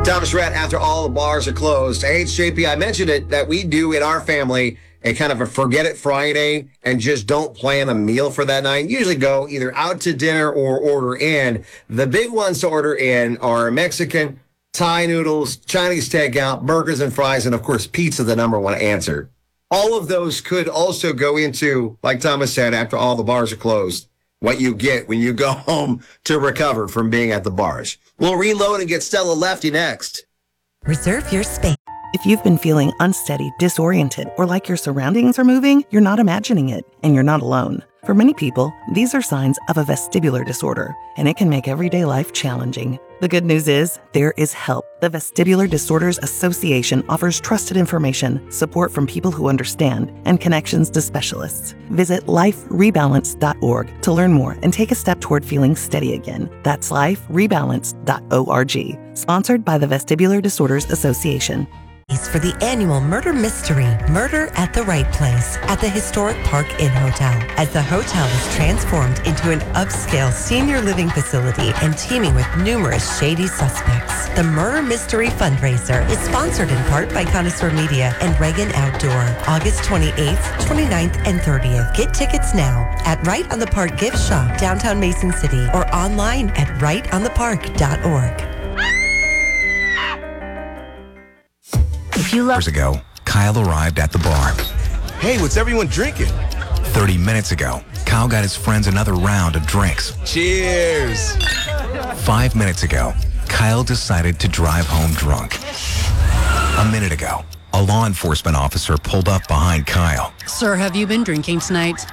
Thomas Rhett, after all the bars are closed. Hey, it's JP. I mentioned it that we do in our family a kind of a forget it Friday and just don't plan a meal for that night. Usually go either out to dinner or order in. The big ones to order in are Mexican, Thai noodles, Chinese takeout, burgers and fries, and of course, pizza, the number one answer. All of those could also go into, like Thomas said, after all the bars are closed, what you get when you go home to recover from being at the bars. We'll reload and get Stella Lefty next. Reserve your space. If you've been feeling unsteady, disoriented, or like your surroundings are moving, you're not imagining it, and you're not alone. For many people, these are signs of a vestibular disorder, and it can make everyday life challenging. The good news is, there is help. The Vestibular Disorders Association offers trusted information, support from people who understand, and connections to specialists. Visit liferebalance.org to learn more and take a step toward feeling steady again. That's liferebalance.org. Sponsored by the Vestibular Disorders Association. For the annual Murder Mystery, Murder at the Right Place at the Historic Park Inn Hotel. As the hotel is transformed into an upscale senior living facility and teeming with numerous shady suspects. The Murder Mystery fundraiser is sponsored in part by Connoisseur Media and Reagan Outdoor. August 28th, 29th, and 30th. Get tickets now at Right on the Park Gift Shop, downtown Mason City, or online at rightonthepark.org. Years ago, Kyle arrived at the bar. Hey, what's everyone drinking? 30 minutes ago, Kyle got his friends another round of drinks. Cheers! 5 minutes ago, Kyle decided to drive home drunk. A minute ago, a law enforcement officer pulled up behind Kyle. Sir, have you been drinking tonight?